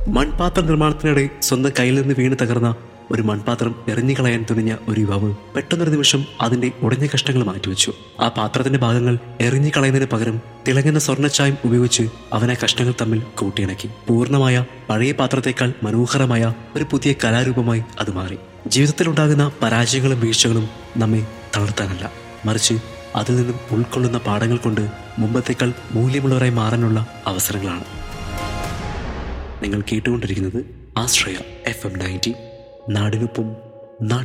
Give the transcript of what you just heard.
മൺപാത്ര നിർമ്മാണത്തിനിടെ സ്വന്തം കയ്യിൽ നിന്ന് വീണ് തകർന്ന ഒരു മൺപാത്രം എറിഞ്ഞുകളയാൻ തുനിഞ്ഞ ഒരു യുവാവ് പെട്ടെന്നൊരു നിമിഷം അതിന്റെ ഉടഞ്ഞ കഷ്ണങ്ങൾ മാറ്റിവെച്ചു. ആ പാത്രത്തിന്റെ ഭാഗങ്ങൾ എറിഞ്ഞുകളയുന്നതിന് പകരം തിളങ്ങുന്ന സ്വർണ്ണച്ചായം ഉപയോഗിച്ച് അവൻ ആ കഷ്ണങ്ങൾ തമ്മിൽ കൂട്ടിയിണക്കി. പൂർണ്ണമായ പഴയ പാത്രത്തേക്കാൾ മനോഹരമായ ഒരു പുതിയ കലാരൂപമായി അത് മാറി. ജീവിതത്തിലുണ്ടാകുന്ന പരാജയങ്ങളും വീഴ്ചകളും നമ്മെ തളർത്താനല്ല, മറിച്ച് അതിൽ നിന്നും ഉൾക്കൊള്ളുന്ന പാഠങ്ങൾ കൊണ്ട് മുമ്പത്തേക്കാൾ മൂല്യമുള്ളവരായി മാറാനുള്ള അവസരങ്ങളാണ്. നിങ്ങൾ കേട്ടുകൊണ്ടിരിക്കുന്നത് ആശ്രയ FM 90, നാടിനൊപ്പം